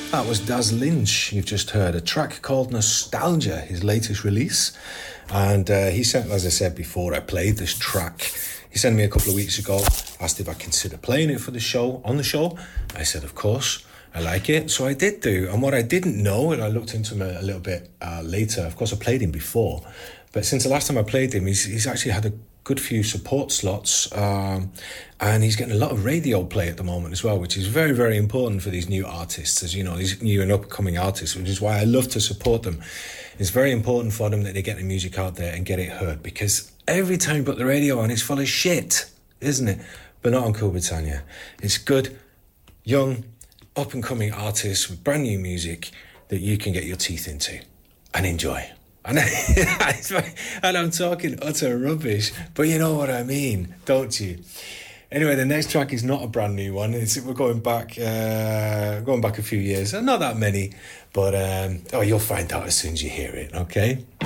That was Daz Lynch. You've just heard a track called Nostalgia, his latest release. And he sent, as I said before, I played this track. He sent me a couple of weeks ago, asked if I'd consider playing it for the show, on the show. I said, of course, I like it. So I did do. And what I didn't know, and I looked into him a little bit later, of course I played him before, but since the last time I played him, he's actually had a good few support slots, and he's getting a lot of radio play at the moment as well, which is very, very important for these new artists, as you know, these new and upcoming artists, which is why I love to support them. It's very important for them that they get the music out there and get it heard, because every time you put the radio on, it's full of shit, isn't it? But not on Cool Britannia. It's good, young, up-and-coming artists with brand new music that you can get your teeth into and enjoy. And I'm talking utter rubbish, but you know what I mean, don't you? Anyway, the next track is not a brand new one. We're going back a few years, not that many, but you'll find out as soon as you hear it. Okay.